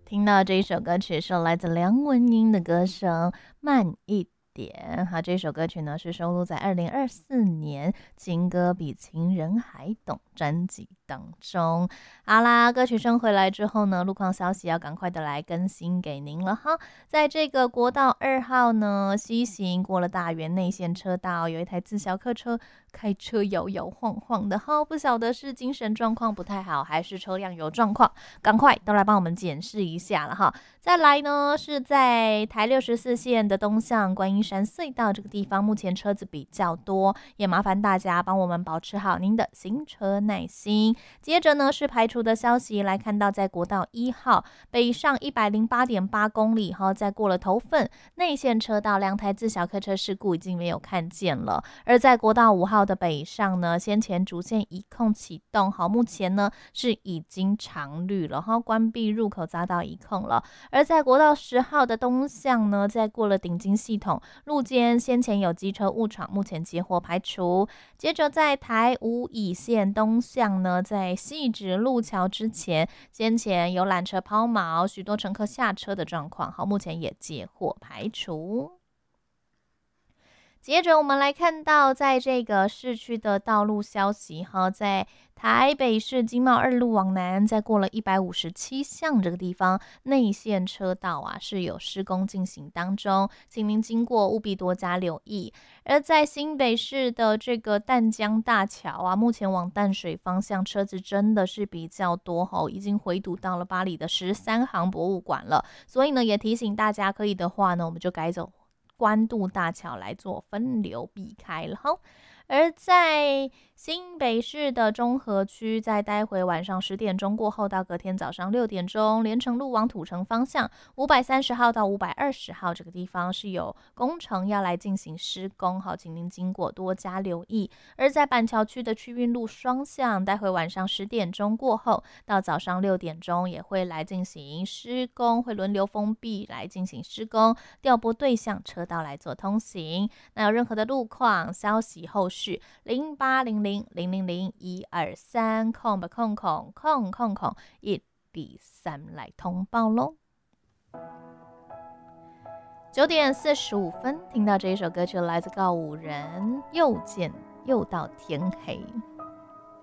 听到这一首歌曲是来自梁文音的歌声《慢一点》。好，这首歌曲呢是收录在2024年情歌比情人还懂专辑当中。好啦，歌曲声回来之后呢，路况消息要赶快的来更新给您了哈。在这个国道2号呢，西行过了大园内线车道，有一台自小客车开车摇摇晃晃的哈，不晓得是精神状况不太好，还是车辆有状况，赶快都来帮我们检视一下了哈。再来呢，是在台64线的东向观音山隧道这个地方，目前车子比较多，也麻烦大家帮我们保持好您的行车耐心。接着呢是排除的消息，来看到在国道1号北上108.8公里哈，在过了头份内线车道2台自小客车事故已经没有看见了。而在国道5号的北上呢，先前主线一控启动，好，目前呢是已经常绿了哈，关闭入口匝道一控了。而在国道10号的东向呢，在过了顶金系统路肩，先前有机车误闯，目前接获排除。接着在台5乙线东向呢，在汐止路桥之前，先前有缆车抛锚，许多乘客下车的状况，好，目前也接获排除。接着我们来看到，在这个市区的道路消息哈，在台北市经贸2路往南，在过了157巷这个地方，内线车道啊是有施工进行当中，请您经过务必多加留意。而在新北市的这个淡江大桥啊，目前往淡水方向车子真的是比较多哈，已经回堵到了巴黎的13行博物馆了，所以呢也提醒大家，可以的话呢，我们就改走关渡大桥来做分流避开了哈。而在新北市的中和区，在待会晚上10点钟过后到隔天早上6点钟，连城路往土城方向530号到520号这个地方是有工程要来进行施工，好，请您经过多加留意。而在板桥区的区运路双向，待会晚上10点钟过后到早上6点钟也会来进行施工，会轮流封闭来进行施工，调拨对向车道来做通行。那有任何的路况消息，后续0800000123空113来通报咯。9点45分，听到这一首歌曲来自告五人，又见又到天黑。